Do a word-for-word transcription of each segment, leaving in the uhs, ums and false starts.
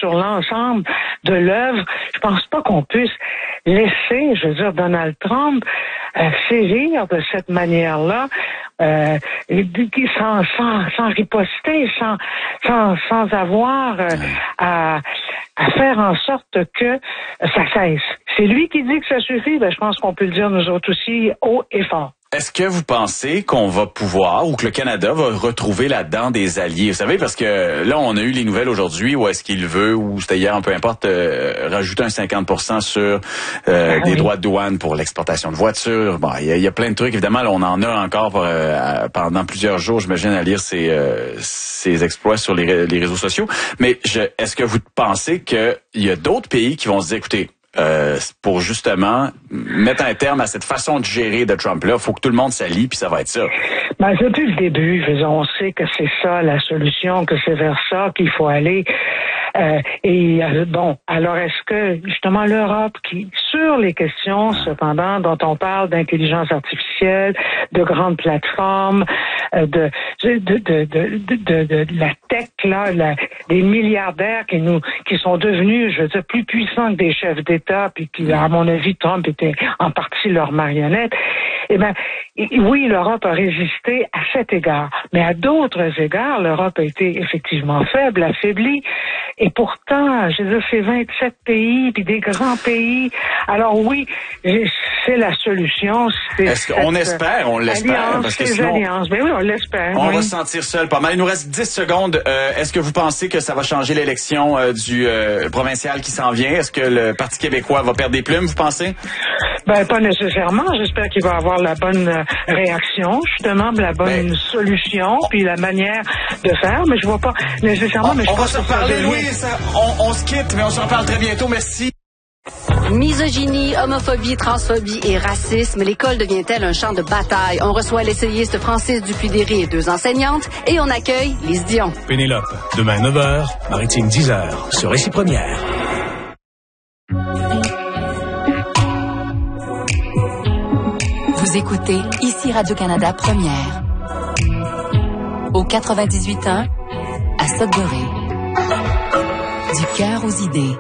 sur l'ensemble de l'œuvre, je pense pas qu'on puisse laisser, je veux dire, Donald Trump euh, sévir de cette manière-là, euh, sans, sans, sans riposter, sans, sans, sans avoir euh, à, à faire en sorte que ça cesse. C'est lui qui dit que ça suffit, ben je pense qu'on peut le dire nous autres aussi haut et fort. Est-ce que vous pensez qu'on va pouvoir, ou que le Canada va retrouver là-dedans des alliés? Vous savez, parce que là, on a eu les nouvelles aujourd'hui, où est-ce qu'il veut, ou c'était hier, peu importe, euh, rajouter un cinquante pour cent sur euh, ah, des oui. droits de douane pour l'exportation de voitures. Bon, il y, y a plein de trucs. Évidemment, là, on en a encore euh, pendant plusieurs jours, j'imagine, à lire ces, euh, ces exploits sur les, les réseaux sociaux. Mais je, est-ce que vous pensez qu'il y a d'autres pays qui vont se dire, écoutez, Euh, pour justement mettre un terme à cette façon de gérer de Trump-là, il faut que tout le monde s'allie, puis ça va être ça. Ben, depuis le début, on sait que c'est ça la solution, que c'est vers ça qu'il faut aller. Euh, et euh, bon, alors est-ce que justement l'Europe, qui sur les questions cependant dont on parle d'intelligence artificielle, de grandes plateformes, euh, de, de, de, de, de, de, de, de la tech là, la, des milliardaires qui nous qui sont devenus, je veux dire, plus puissants que des chefs d'État, puis qui, à mon avis, Trump était en partie leur marionnette. Eh ben, oui, l'Europe a résisté à cet égard, mais à d'autres égards, l'Europe a été effectivement faible, affaiblie. Et pourtant, je veux dire, c'est vingt-sept pays, puis des grands pays. Alors oui, c'est la solution. C'est Est-ce qu'on espère, on l'espère, alliance, parce que sinon, alliances. Ben oui, on l'espère. On oui. va se sentir seul pas mal. Il nous reste dix secondes. Euh, est-ce que vous pensez que ça va changer l'élection euh, du euh, provincial qui s'en vient? Est-ce que le Parti québécois va perdre des plumes, vous pensez? Ben, pas nécessairement. J'espère qu'il va avoir la bonne réaction, justement, la bonne ben, solution, puis la manière de faire, mais je vois pas nécessairement... On, mais je on va pense se reparler, Louis. On, on se quitte, mais on se reparle très bientôt. Merci. Misogynie, homophobie, transphobie et racisme, l'école devient-elle un champ de bataille? On reçoit l'essayiste Francis Dupuy-Derry et deux enseignantes, et on accueille Lise Dion. Pénélope, demain neuf heures, Maritime dix heures, sur Récit Première. Vous écoutez ici Radio-Canada Première. Au quatre-vingt-dix-huit point un, à Sudbury. Du cœur aux idées.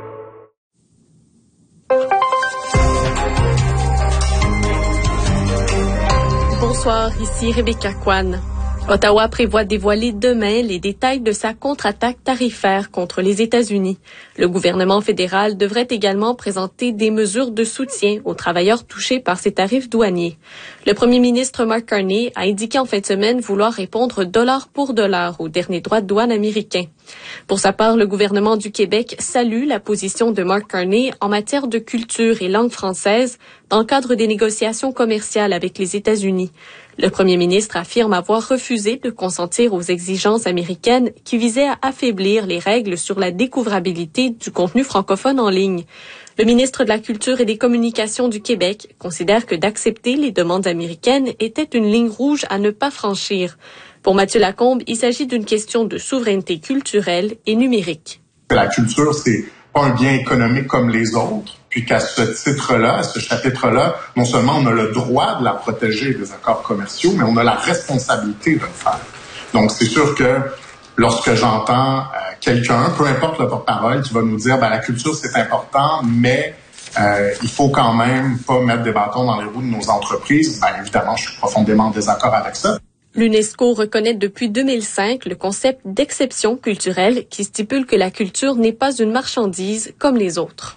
Bonsoir, ici Rebecca Kwan. Ottawa prévoit dévoiler demain les détails de sa contre-attaque tarifaire contre les États-Unis. Le gouvernement fédéral devrait également présenter des mesures de soutien aux travailleurs touchés par ces tarifs douaniers. Le premier ministre Mark Carney a indiqué en fin de semaine vouloir répondre dollar pour dollar aux derniers droits de douane américains. Pour sa part, le gouvernement du Québec salue la position de Mark Carney en matière de culture et langue française dans le cadre des négociations commerciales avec les États-Unis. Le premier ministre affirme avoir refusé de consentir aux exigences américaines qui visaient à affaiblir les règles sur la découvrabilité du contenu francophone en ligne. Le ministre de la Culture et des Communications du Québec considère que d'accepter les demandes américaines était une ligne rouge à ne pas franchir. Pour Mathieu Lacombe, il s'agit d'une question de souveraineté culturelle et numérique. La culture, c'est pas un bien économique comme les autres, puis qu'à ce titre-là, à ce chapitre-là, non seulement on a le droit de la protéger des accords commerciaux, mais on a la responsabilité de le faire. Donc, c'est sûr que lorsque j'entends euh, quelqu'un, peu importe le porte-parole, qui va nous dire ben, la culture, c'est important, mais euh, il faut quand même pas mettre des bâtons dans les roues de nos entreprises, ben évidemment, je suis profondément en désaccord avec ça. L'UNESCO reconnaît depuis deux mille cinq le concept d'exception culturelle qui stipule que la culture n'est pas une marchandise comme les autres.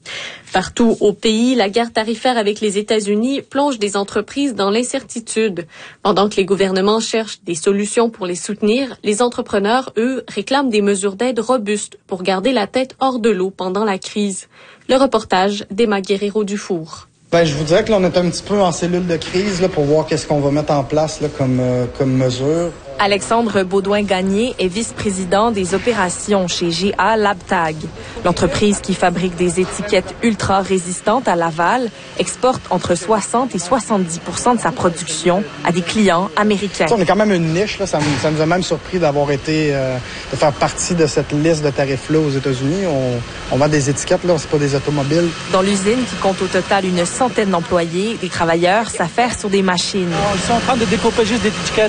Partout au pays, la guerre tarifaire avec les États-Unis plonge des entreprises dans l'incertitude. Pendant que les gouvernements cherchent des solutions pour les soutenir, les entrepreneurs, eux, réclament des mesures d'aide robustes pour garder la tête hors de l'eau pendant la crise. Le reportage d'Emma Guerrero-Dufour. Ben, je vous dirais que là, on est un petit peu en cellule de crise là, pour voir qu'est-ce qu'on va mettre en place là, comme, euh, comme mesure. Alexandre Baudouin-Gagné est vice-président des opérations chez G A LabTag. L'entreprise qui fabrique des étiquettes ultra résistantes à l'aval exporte entre soixante et soixante-dix pour cent de sa production à des clients américains. On est quand même une niche. Là. Ça, ça nous a même surpris d'avoir été, euh, de faire partie de cette liste de tarifs-là aux États-Unis. On, on vend des étiquettes, là, c'est pas des automobiles. Dans l'usine qui compte au total une centaine d'employés, les travailleurs s'affairent sur des machines. Ils sont en train de découper juste des étiquettes.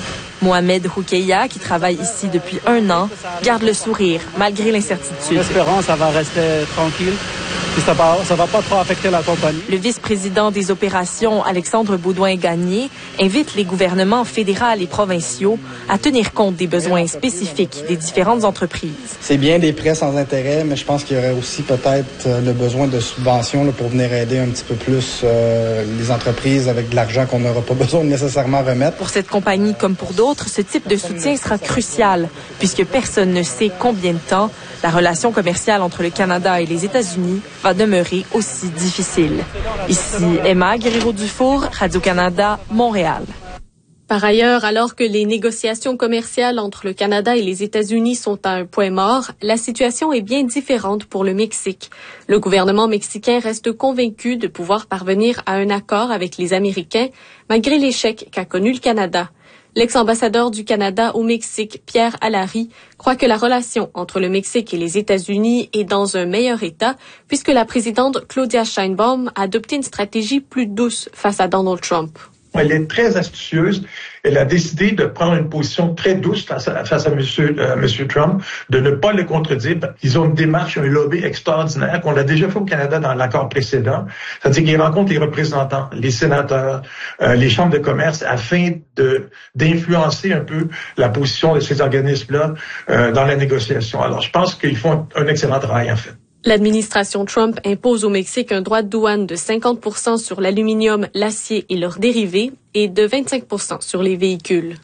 Mohamed Roukeya, qui travaille ici depuis un an, garde le sourire malgré l'incertitude. Espérons que ça va rester tranquille. Ça va, ça va pas trop affecter la compagnie. Le vice-président des opérations, Alexandre Baudouin-Gagné, invite les gouvernements fédéral et provinciaux à tenir compte des besoins spécifiques des différentes entreprises. C'est bien des prêts sans intérêt, mais je pense qu'il y aurait aussi peut-être le besoin de subventions là, pour venir aider un petit peu plus euh, les entreprises avec de l'argent qu'on n'aura pas besoin de nécessairement remettre. Pour cette compagnie comme pour d'autres, ce type de soutien sera crucial, puisque personne ne sait combien de temps la relation commerciale entre le Canada et les États-Unis va demeurer aussi difficile. Ici Emma Guerriero-Dufour, Radio-Canada, Montréal. Par ailleurs, alors que les négociations commerciales entre le Canada et les États-Unis sont à un point mort, la situation est bien différente pour le Mexique. Le gouvernement mexicain reste convaincu de pouvoir parvenir à un accord avec les Américains, malgré l'échec qu'a connu le Canada. L'ex-ambassadeur du Canada au Mexique, Pierre Allary, croit que la relation entre le Mexique et les États-Unis est dans un meilleur état puisque la présidente Claudia Sheinbaum a adopté une stratégie plus douce face à Donald Trump. Elle est très astucieuse. Elle a décidé de prendre une position très douce face à, face à monsieur, euh, monsieur Trump, de ne pas le contredire. Ils ont une démarche, un lobby extraordinaire qu'on a déjà fait au Canada dans l'accord précédent. C'est-à-dire qu'ils rencontrent les représentants, les sénateurs, euh, les chambres de commerce afin de d'influencer un peu la position de ces organismes-là euh, dans la négociation. Alors, je pense qu'ils font un excellent travail, en fait. L'administration Trump impose au Mexique un droit de douane de cinquante pour cent sur l'aluminium, l'acier et leurs dérivés et de vingt-cinq pour cent sur les véhicules.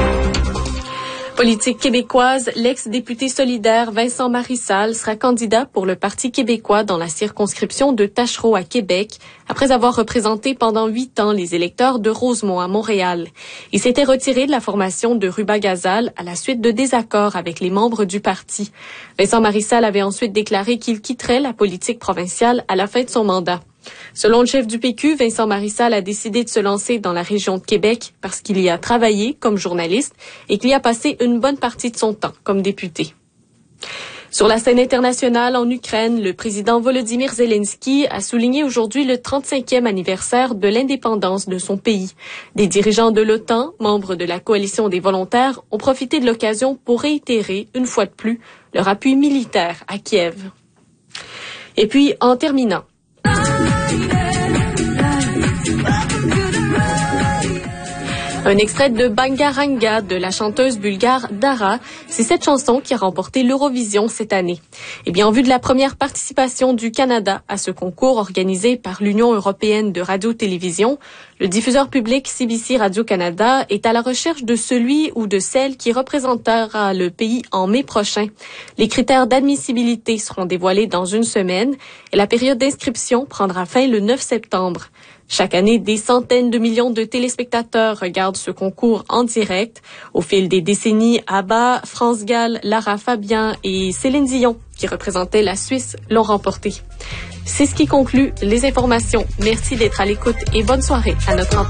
Politique québécoise, l'ex-député solidaire Vincent Marissal sera candidat pour le Parti québécois dans la circonscription de Tachereau à Québec, après avoir représenté pendant huit ans les électeurs de Rosemont à Montréal. Il s'était retiré de la formation de Rubas-Gazal à la suite de désaccords avec les membres du parti. Vincent Marissal avait ensuite déclaré qu'il quitterait la politique provinciale à la fin de son mandat. Selon le chef du P Q, Vincent Marissal a décidé de se lancer dans la région de Québec parce qu'il y a travaillé comme journaliste et qu'il y a passé une bonne partie de son temps comme député. Sur la scène internationale, en Ukraine, le président Volodymyr Zelensky a souligné aujourd'hui le trente-cinquième anniversaire de l'indépendance de son pays. Des dirigeants de l'OTAN, membres de la coalition des volontaires, ont profité de l'occasion pour réitérer, une fois de plus, leur appui militaire à Kiev. Et puis, en terminant, un extrait de Bangaranga de la chanteuse bulgare Dara, c'est cette chanson qui a remporté l'Eurovision cette année. Eh bien, en vue de la première participation du Canada à ce concours organisé par l'Union européenne de radio-télévision, le diffuseur public C B C Radio-Canada est à la recherche de celui ou de celle qui représentera le pays en mai prochain. Les critères d'admissibilité seront dévoilés dans une semaine et la période d'inscription prendra fin le neuf septembre. Chaque année, des centaines de millions de téléspectateurs regardent ce concours en direct. Au fil des décennies, ABBA, France Gall, Lara Fabian et Céline Dion, qui représentaient la Suisse, l'ont remporté. C'est ce qui conclut les informations. Merci d'être à l'écoute et bonne soirée à notre antenne.